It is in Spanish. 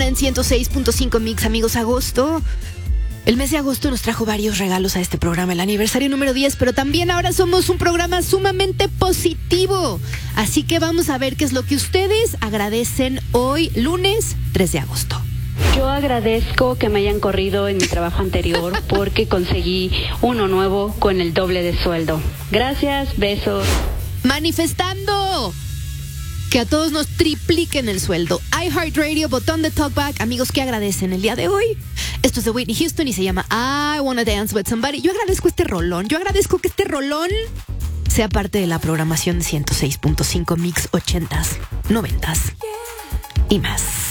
en 106.5 Mix, amigos. Agosto. El mes de agosto nos trajo varios regalos a este programa, el aniversario número 10, pero también ahora somos un programa sumamente positivo. Así que vamos a ver qué es lo que ustedes agradecen hoy, lunes 3 de agosto. Yo agradezco que me hayan corrido en mi trabajo anterior porque conseguí uno nuevo con el doble de sueldo. Gracias, besos. Manifestando que a todos nos tripliquen el sueldo. iHeartRadio, botón de talkback. Amigos, ¿qué agradecen el día de hoy? Esto es de Whitney Houston y se llama I Wanna Dance With Somebody. Yo agradezco este rolón. Yo agradezco que este rolón sea parte de la programación de 106.5 Mix 80s, 90s y más.